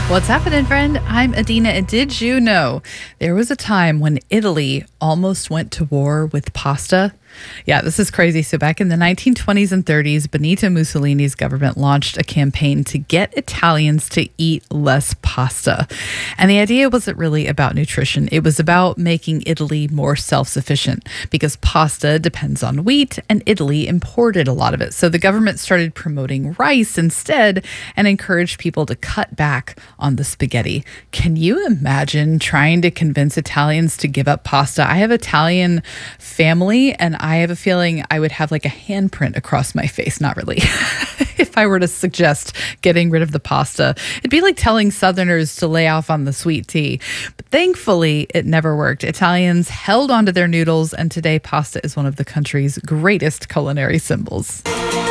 What's happening, friend? I'm Adina, and did you know there was a time when Italy almost went to war with pasta? Yeah, this is crazy. So back in the 1920s and 30s, Benito Mussolini's government launched a campaign to get Italians to eat less pasta. And the idea wasn't really about nutrition. It was about making Italy more self-sufficient because pasta depends on wheat and Italy imported a lot of it. So the government started promoting rice instead and encouraged people to cut back on the spaghetti. Can you imagine trying to convince Italians to give up pasta? I have Italian family, and I have a feeling I would have like a handprint across my face. Not really. If I were to suggest getting rid of the pasta, it'd be like telling Southerners to lay off on the sweet tea. But thankfully, it never worked. Italians held onto their noodles, and today pasta is one of the country's greatest culinary symbols.